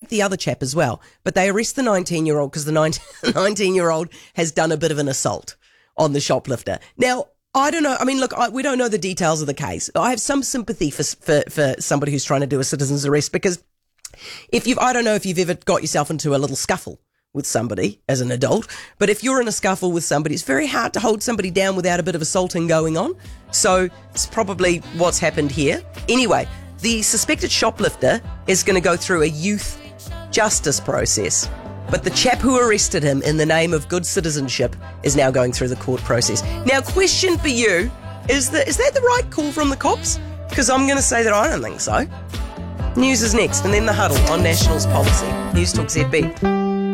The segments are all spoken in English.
the other chap as well, but they arrest the 19-year-old because the 19-year-old has done a bit of an assault on the shoplifter. Now, I don't know. I mean, look, we don't know the details of the case. I have some sympathy for somebody who's trying to do a citizen's arrest, because I don't know if you've ever got yourself into a little scuffle with somebody as an adult, but if you're in a scuffle with somebody, it's very hard to hold somebody down without a bit of assaulting going on. So it's probably what's happened here. Anyway, the suspected shoplifter is going to go through a youth justice process, but the chap who arrested him in the name of good citizenship is now going through the court process. Now, question for you, is that the right call from the cops? Because I'm going to say that I don't think so. News is next, and then the huddle on Nationals policy. News Talk ZB.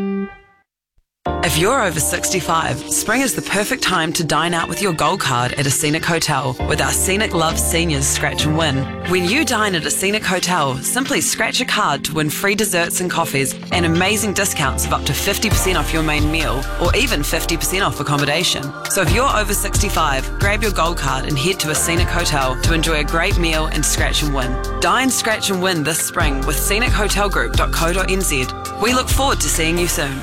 If you're over 65, spring is the perfect time to dine out with your gold card at a Scenic Hotel with our Scenic Love Seniors Scratch and Win. When you dine at a Scenic Hotel, simply scratch a card to win free desserts and coffees and amazing discounts of up to 50% off your main meal, or even 50% off accommodation. So if you're over 65, grab your gold card and head to a Scenic Hotel to enjoy a great meal and scratch and win. Dine, scratch and win this spring with scenichotelgroup.co.nz. We look forward to seeing you soon.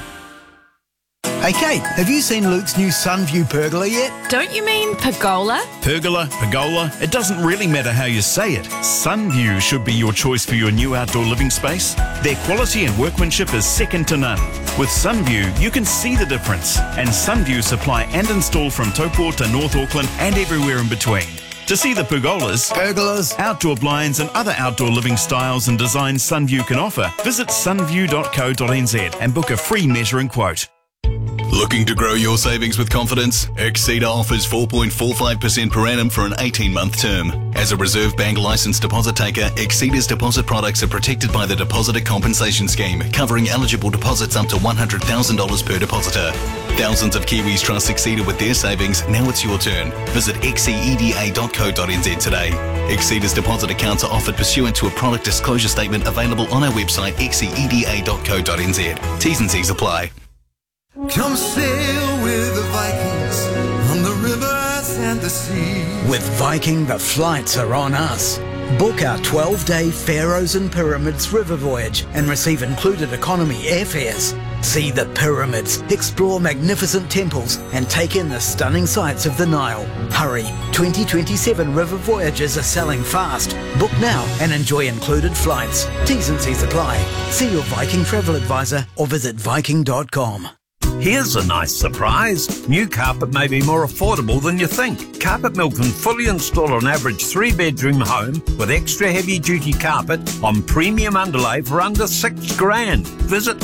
Hey Kate, have you seen Luke's new Sunview pergola yet? Don't you mean pergola? Pergola, pergola, it doesn't really matter how you say it. Sunview should be your choice for your new outdoor living space. Their quality and workmanship is second to none. With Sunview, you can see the difference. And Sunview supply and install from Taupo to North Auckland and everywhere in between. To see the pergolas, outdoor blinds and other outdoor living styles and designs Sunview can offer, visit sunview.co.nz and book a free measuring quote. Looking to grow your savings with confidence? Exceeder offers 4.45% per annum for an 18-month term. As a Reserve Bank licensed deposit taker, Exceeder's deposit products are protected by the Depositor Compensation Scheme, covering eligible deposits up to $100,000 per depositor. Thousands of Kiwis trust Exceeder with their savings. Now it's your turn. Visit xceda.co.nz today. Exceeder's deposit accounts are offered pursuant to a product disclosure statement available on our website xceda.co.nz. T's and C's apply. Come sail with the Vikings on the rivers and the sea. With Viking, the flights are on us. Book our 12-day Pharaohs and Pyramids river voyage and receive included economy airfares. See the pyramids, explore magnificent temples and take in the stunning sights of the Nile. Hurry, 2027 river voyages are selling fast. Book now and enjoy included flights. T's and C's apply. See your Viking travel advisor or visit viking.com. Here's a nice surprise. New carpet may be more affordable than you think. Carpet Mill can fully install an average 3-bedroom home with extra heavy-duty carpet on premium underlay for under $6,000. Visit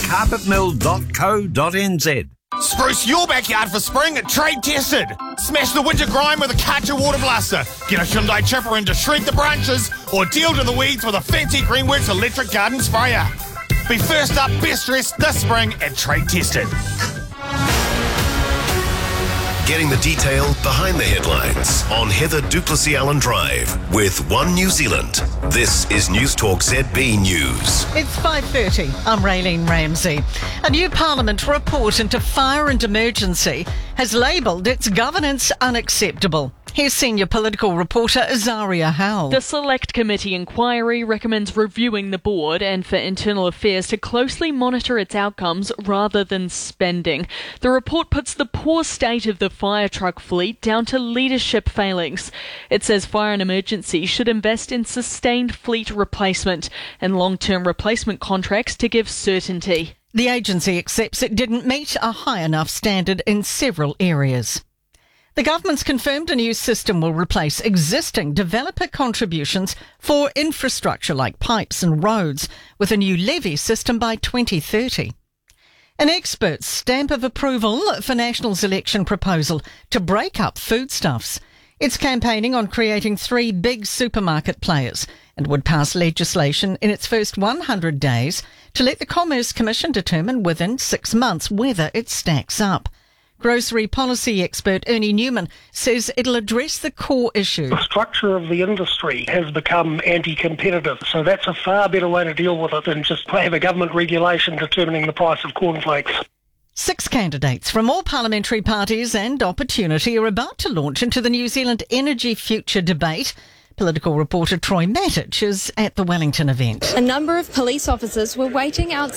carpetmill.co.nz. Spruce your backyard for spring at Trade Tested. Smash the winter grime with a Karcher water blaster. Get a Hyundai chipper in to shred the branches, or deal to the weeds with a fancy Greenworks electric garden sprayer. Be first up, best dressed this spring at Trade Tested. Getting the detail behind the headlines on Heather Duplessis Allen Drive with One New Zealand. This is News Talk ZB News. It's 5:30. I'm Raylene Ramsey. A new Parliament report into fire and emergency has labelled its governance unacceptable. Here's senior political reporter Azaria Howell. The Select Committee inquiry recommends reviewing the board and for Internal Affairs to closely monitor its outcomes rather than spending. The report puts the poor state of the fire truck fleet down to leadership failings. It says Fire and Emergency should invest in sustained fleet replacement and long-term replacement contracts to give certainty. The agency accepts it didn't meet a high enough standard in several areas. The government's confirmed a new system will replace existing developer contributions for infrastructure like pipes and roads with a new levy system by 2030. An expert's stamp of approval for National's election proposal to break up foodstuffs. It's campaigning on creating 3 big supermarket players and would pass legislation in its first 100 days to let the Commerce Commission determine within 6 months whether it stacks up. Grocery policy expert Ernie Newman says it'll address the core issue. The structure of the industry has become anti-competitive, so that's a far better way to deal with it than just have a government regulation determining the price of cornflakes. 6 candidates from all parliamentary parties and Opportunity are about to launch into the New Zealand Energy Future debate. Political reporter Troy Matic is at the Wellington event. A number of police officers were waiting outside